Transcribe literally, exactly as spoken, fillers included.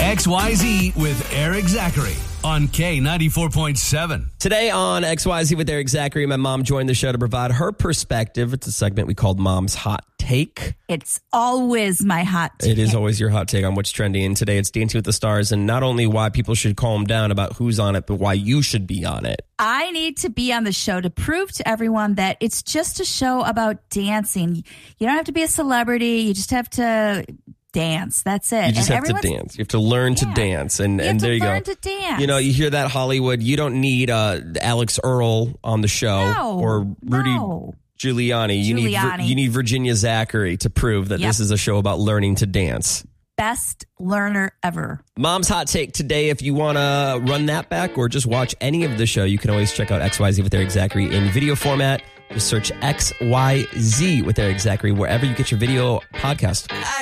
X Y Z with Eric Zachary on K ninety-four point seven. Today on X Y Z with Eric Zachary, my mom joined the show to provide her perspective. It's a segment we called Mom's Hot Take. It's always my hot take. It is always your hot take on what's trending. And today it's Dancing with the Stars, and not only why people should calm down about who's on it, but why you should be on it. I need to be on the show to prove to everyone that it's just a show about dancing. You don't have to be a celebrity. You just have to dance. That's it. You just and have to dance. You have to learn yeah. to dance. And, you and have there to you learn go. to dance. You know, you hear that, Hollywood. You don't need uh, Alex Earl on the show no, or Rudy no. Giuliani. You Giuliani. need you need Virginia Zachary to prove that Yep. this is a show about learning to dance. Best learner ever. Mom's Hot Take today. If you want to run that back or just watch any of the show, you can always check out X Y Z with Eric Zachary in video format. Just search X Y Z with Eric Zachary wherever you get your video podcast.